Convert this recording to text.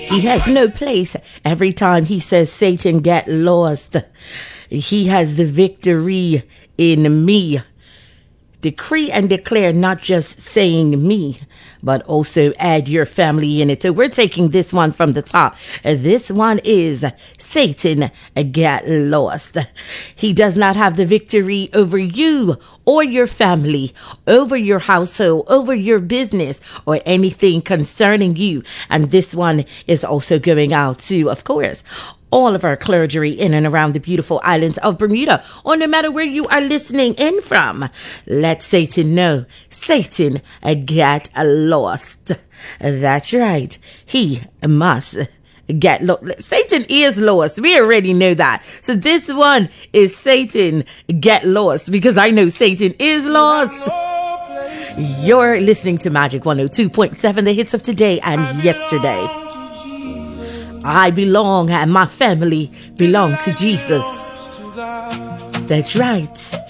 He has no place. Every time he says Satan get lost, he has the victory in me. Decree and declare, not just saying me, but also add your family in it. So we're taking this one from the top. This one is Satan get lost. He does not have the victory over you or your family, over your household, over your business, or anything concerning you. And this one is also going out to, of course, all of our clergy in and around the beautiful islands of Bermuda, or no matter where you are listening in from. Let Satan know. Satan get lost. That's right. He must get lost. Satan is lost. We already know that. So this one is Satan get lost, because I know Satan is lost. You're listening to Magic 102.7, the hits of today and yesterday. I belong and my family belong to Jesus. That's right.